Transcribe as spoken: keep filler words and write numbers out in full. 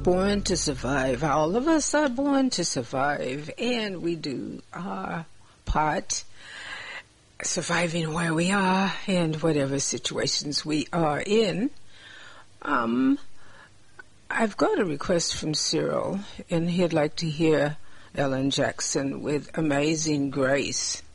born to survive. All of us are born to survive, and we do our part, surviving where we are and whatever situations we are in. Um, I've got a request from Cyril, and he'd like to hear Ellen Jackson with Amazing Grace.